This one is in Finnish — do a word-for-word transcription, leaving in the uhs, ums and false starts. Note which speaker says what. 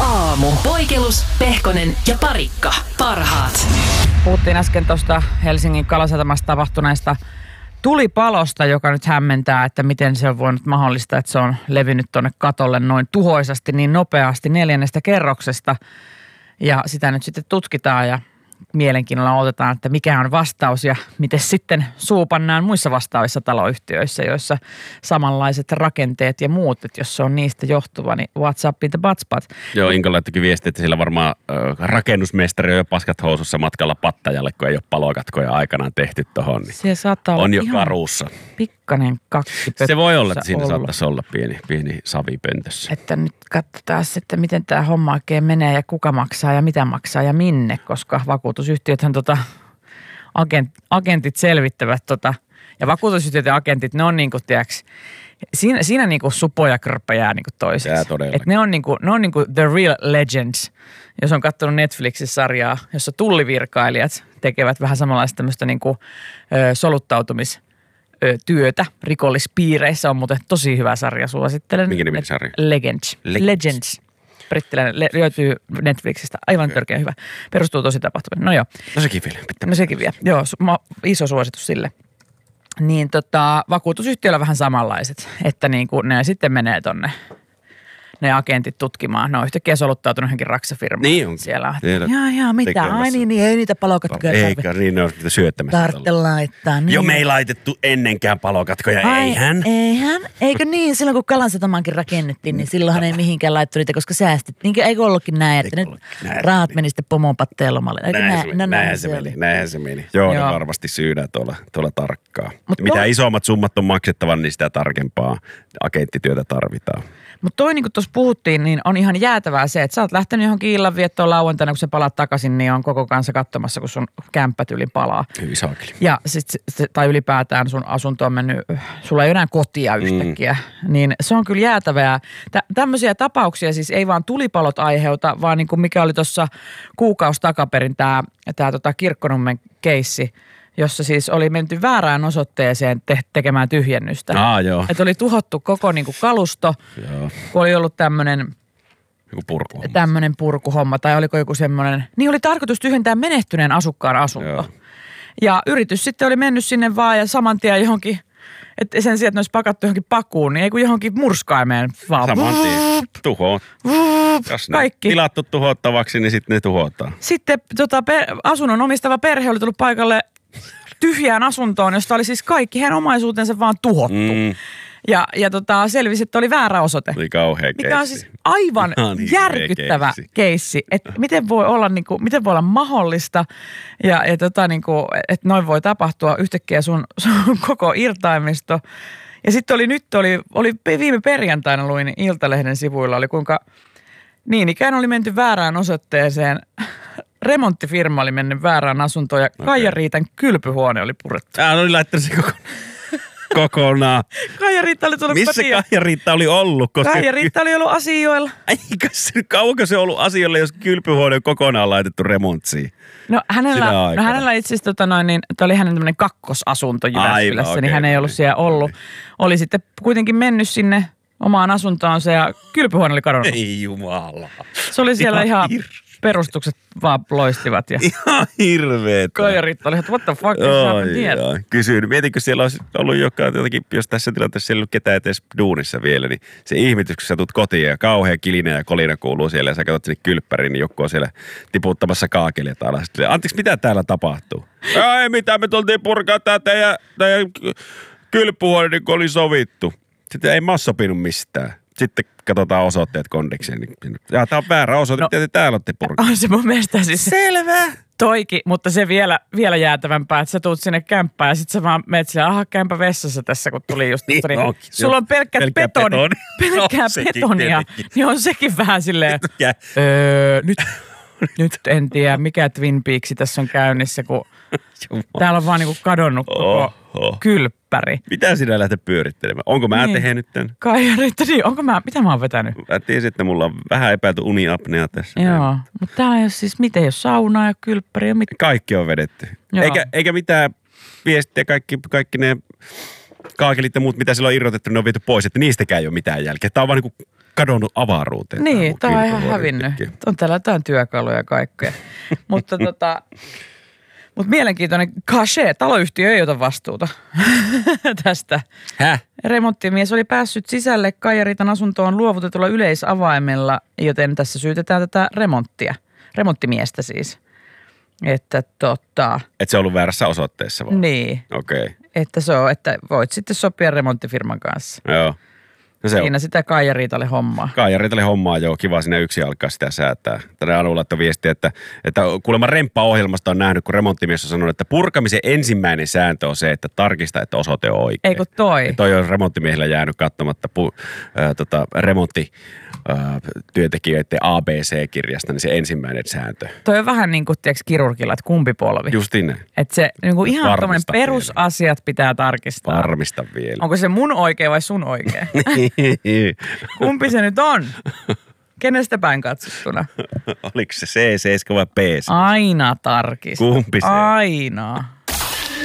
Speaker 1: aamu. Poikelus, Pehkonen ja Parikka. Parhaat.
Speaker 2: Puhuttiin äsken tuosta Helsingin Kalasatamassa tapahtuneesta tulipalosta, joka nyt hämmentää, että miten se on voinut mahdollista, että se on levinnyt tuonne katolle noin tuhoisasti niin nopeasti neljännestä kerroksesta. Ja sitä nyt sitten tutkitaan ja mielenkiinnolla otetaan, että mikä on vastaus ja miten sitten suupannaan muissa vastaavissa taloyhtiöissä, joissa samanlaiset rakenteet ja muut, että jos se on niistä johtuva, niin what's up in the butt.
Speaker 3: Joo, Inka laittokin viesti, että sillä varmaan äh, rakennusmestari on jo paskat housussa matkalla Pattajalle, kun ei ole palokatkoja aikanaan tehty tohon. Niin
Speaker 2: se saattaa olla
Speaker 3: on jo
Speaker 2: ihan
Speaker 3: karuussa.
Speaker 2: Pikkanen kakki.
Speaker 3: Se voi olla, että siinä
Speaker 2: ollut.
Speaker 3: saattaisi olla pieni, pieni savipöntössä.
Speaker 2: Että nyt katsotaan sitten, miten tämä homma oikein menee ja kuka maksaa ja mitä maksaa ja minne, koska vakuutusyhtiöthän tota, agent, agentit selvittävät tota, ja vakuutusyhtiöt ja agentit, ne on niin kuin, tiedäks, siinä, siinä niin kuin supo ja körppä jää niin kuin toiseksi.
Speaker 3: Jää todellakin.
Speaker 2: Et ne on niin kuin, ne on niin kuin the real legends, jos on katsonut Netflixissä sarjaa, jossa tullivirkailijat tekevät vähän samanlaista tämmöistä niin kuin ö, soluttautumis- työtä rikollispiireissä. On muuten tosi hyvä sarja, suosittelen.
Speaker 3: Minkä niminen sarja?
Speaker 2: Legends.
Speaker 3: Legends.
Speaker 2: Legends. Brittiläinen. Le- löytyy Netflixistä. Aivan okay. Törkeä hyvä. Perustuu tosi tapahtumiin. No joo.
Speaker 3: No sekin vielä. Pitää.
Speaker 2: No sekin vielä. Joo, su- iso suositus sille. Niin tota, vakuutusyhtiöillä vähän samanlaiset, että niin kuin ne sitten menee tonne ne agentit tutkimaan. Ne on yhtäkkiä soluttautunut johonkin raksafirmaan.
Speaker 3: Niin onkin.
Speaker 2: Siellä.
Speaker 3: Siellä
Speaker 2: Jaa, jaa, mitä?
Speaker 3: tekemässä.
Speaker 2: Ai niin, niin ei niitä palokatkoja tarvitse.
Speaker 3: Eikä, niin ne on sitä syöttämässä.
Speaker 2: Tarvitse laittaa. Niin.
Speaker 3: Jo me ei laitettu ennenkään palokatkoja,
Speaker 2: Ai,
Speaker 3: eihän.
Speaker 2: Eihän. Eikö niin? Silloin kun Kalansatamankin rakennettiin, niin silloinhan ei mihinkään laittu niitä, koska säästettiin. Eikö ollutkin näin, että nyt
Speaker 3: näin.
Speaker 2: rahat meni sitten pomon patteen lomalle? Eikö
Speaker 3: Näin,
Speaker 2: nä-
Speaker 3: se,
Speaker 2: no,
Speaker 3: näinhän se meni, näinhän se meni. Joo,
Speaker 2: Joo.
Speaker 3: ne varmasti syydään tuolla, tuolla tarkkaa.
Speaker 2: Mut
Speaker 3: Mitä
Speaker 2: to-
Speaker 3: isommat summat on maksettava, niin sitä tarkempaa agenttityötä tarvitaan.
Speaker 2: Mutta toi, niin kuin tuossa puhuttiin, niin on ihan jäätävää se, että sä oot lähtenyt johonkin illanviettoon lauantaina, kun sä palaat takaisin, niin on koko kansa katsomassa, kun sun kämppät yli palaa.
Speaker 3: Hyvin saakeli.
Speaker 2: Ja sit, se, tai ylipäätään sun asunto on mennyt, sulla ei ole enää kotia yhtäkkiä, mm. niin se on kyllä jäätävää. Tä, tämmöisiä tapauksia siis ei vaan tulipalot aiheuta, vaan niin kuin mikä oli tuossa kuukausi takaperin tämä tää tota Kirkkonummen keissi, jossa siis oli menty väärään osoitteeseen te- tekemään tyhjennystä.
Speaker 3: Aa, joo.
Speaker 2: Että oli tuhottu koko niin kuin kalusto,
Speaker 3: Joo.
Speaker 2: kun oli ollut tämmöinen
Speaker 3: Joku purkuhomma.
Speaker 2: tämmöinen purkuhomma tai oliko joku semmoinen, niin oli tarkoitus tyhjentää menehtyneen asukkaan asunto.
Speaker 3: Joo.
Speaker 2: Ja yritys sitten oli mennyt sinne vaan ja saman tien johonkin, että sen sijaan, että ne olisi pakattu johonkin pakuun, niin ei kun johonkin murskaimeen vaan.
Speaker 3: Saman tien. Tuho. Jos ne
Speaker 2: Kaikki.
Speaker 3: tilattu tuhottavaksi, niin sitten ne tuhotaan.
Speaker 2: Sitten tota, per, asunnon omistava perhe oli tullut paikalle tyhjään asuntoon, josta oli siis kaikki heidän omaisuutensa vaan tuhottu. Mm. Ja, ja tota, selvisi, että oli väärä osoite.
Speaker 3: Oli kauhea keissi.
Speaker 2: Mikä on siis aivan
Speaker 3: Ihan hirveä
Speaker 2: järkyttävä
Speaker 3: keissi.
Speaker 2: keissi. Että miten voi olla, niin kuin, miten voi olla mahdollista ja, ja tota, niin kuin, että noin voi tapahtua yhtäkkiä sun, sun koko irtaimisto. Ja sitten oli nyt, oli, oli viime perjantaina luin Iltalehden sivuilla, oli kuinka niin ikään oli menty väärään osoitteeseen. Remonttifirma oli mennyt väärään asuntoon ja okay. Kaija-Riitan kylpyhuone oli purettu.
Speaker 3: Hän oli laittanut se kokonaan. kokonaan.
Speaker 2: Kaija-Riitta oli tullut
Speaker 3: Missä
Speaker 2: kotiin.
Speaker 3: Kaija-Riitta oli ollut? Koska
Speaker 2: Kaija-Riitta oli ollut asioilla.
Speaker 3: Eikä se, kauanko se ollut asioilla, jos kylpyhuone on kokonaan laitettu remontsiin?
Speaker 2: No hänellä,
Speaker 3: Sinä
Speaker 2: no
Speaker 3: aikana.
Speaker 2: hänellä itse asiassa tota noin, niin, toi oli hänen tämmöinen kakkosasunto Jyväskylässä,
Speaker 3: Aivan,
Speaker 2: niin
Speaker 3: okei,
Speaker 2: hän ei ollut
Speaker 3: okei.
Speaker 2: siellä ollut. Oli sitten kuitenkin mennyt sinne omaan asuntoonsa ja kylpyhuone oli kadonnut.
Speaker 3: Ei jumala.
Speaker 2: Se oli siellä ihan,
Speaker 3: Ihan
Speaker 2: perustukset vaan loistivat ja
Speaker 3: Ihan hirveetä.
Speaker 2: Kaija-Riitta oli, että what the fuck,
Speaker 3: Oi,
Speaker 2: jos tiedä.
Speaker 3: ai. Kysyin, mietinkö siellä olisi ollut jotain, jotakin, jos tässä tilanteessa siellä ei ollut ketään edes duunissa vielä, niin se ihmetys, kun sä tulet kotiin ja kauhea kilina ja kolina kuuluu siellä ja sä katsot sinne kylppäriin, niin joku on siellä tiputtamassa kaakelia alas. Anteeksi, mitä täällä tapahtuu? Ei mitään, me tultiin purkaa tää teidän, teidän kylpyhuone, niin kuin oli sovittu. Sitten ei mä ole sopinut mistään. Sitten katsotaan osoitteet kondikseen. Niin, ja tää on väärä osoite,
Speaker 2: No.
Speaker 3: mitä te täällä olette purkaa.
Speaker 2: On se mun mielestä siis
Speaker 3: Selvä.
Speaker 2: toikin, mutta se vielä, vielä jäätävämpää, että sä tuut sinne kämppään ja sit sä vaan meet siellä, aha, käympä vessassa tässä, kun tuli just
Speaker 3: Niin
Speaker 2: niin,
Speaker 3: onkin.
Speaker 2: sulla on pelkkät
Speaker 3: Pelkkää
Speaker 2: betoni,
Speaker 3: betoni.
Speaker 2: pelkkää
Speaker 3: On sekin
Speaker 2: betonia,
Speaker 3: tietenkin.
Speaker 2: niin on sekin vähän silleen,
Speaker 3: Ja-
Speaker 2: öö, nyt, nyt en tiedä, mikä Twin Peaks tässä on käynnissä, kun täällä on vaan niinku kadonnut koko
Speaker 3: Oho.
Speaker 2: kylppäri.
Speaker 3: Mitä sinä lähdet pyörittelemään? Onko mä
Speaker 2: Niin.
Speaker 3: tehnyt tän?
Speaker 2: Kaija-Riitta, niin onko mä, mitä mä oon vetänyt?
Speaker 3: Mä tiesin, että mulla on vähän epäilty uniapnea tässä.
Speaker 2: Joo, mutta täällä ei ole siis miten, jos saunaa ja kylppäri ja mitään.
Speaker 3: Kaikki on vedetty.
Speaker 2: Joo.
Speaker 3: Eikä, eikä mitään viestiä, kaikki, kaikki ne kaakelit ja muut, mitä sillä on irrotettu, ne on viety pois, että niistäkään ei ole mitään jälkeä. Tämä on vaan niin kuin kadonnut avaruuteen.
Speaker 2: Niin, tämä on ihan
Speaker 3: kylpyhuone
Speaker 2: hävinnyt.
Speaker 3: yhtäkkiä.
Speaker 2: On täällä jotain työkaluja ja kaikkea. mutta tota, mut mielenkiintoinen cachet. Taloyhtiö ei ota vastuuta tästä.
Speaker 3: Häh?
Speaker 2: Remonttimies oli päässyt sisälle Kaija Riitan asuntoon luovutetulla yleisavaimella, joten tässä syytetään tätä remonttia. Remonttimiestä siis. Että tota...
Speaker 3: Et se on ollut väärässä osoitteessa vaan?
Speaker 2: Niin.
Speaker 3: Okei. Okay.
Speaker 2: Että se on, että voit sitten sopia remonttifirman kanssa.
Speaker 3: Joo. No se
Speaker 2: Siinä
Speaker 3: on.
Speaker 2: sitä Kaija Riitalle hommaa.
Speaker 3: Kaija Riitalle hommaa, joo, kiva sinne yksi alkaa sitä säätää. Tänne Anu laittoi viesti, että, että kuulemma Remppa-ohjelmasta on nähnyt, kun remonttimies on sanonut, että purkamisen ensimmäinen sääntö on se, että tarkista, että osoite on oikein.
Speaker 2: Ei kun toi.
Speaker 3: Ja toi on remonttimiehillä jäänyt katsomatta pu, äh, tota, remontti äh, työntekijöiden A B C-kirjasta, niin se ensimmäinen sääntö.
Speaker 2: Toi on vähän niin kuin, tiedätkö, kirurgilla, että kumpi polvi.
Speaker 3: Justiin näin.
Speaker 2: Että se niin kuin ihan tommoinen
Speaker 3: Varmista
Speaker 2: perusasiat vielä. Pitää tarkistaa.
Speaker 3: Varmista vielä.
Speaker 2: Onko se mun oikein vai sun oikein? Kumpi se nyt on? Kenestä päin katsottuna?
Speaker 3: Oliko se C seitsemän vai B seitsemän?
Speaker 2: Aina tarkistaa.
Speaker 3: Kumpi se on?
Speaker 2: Aina.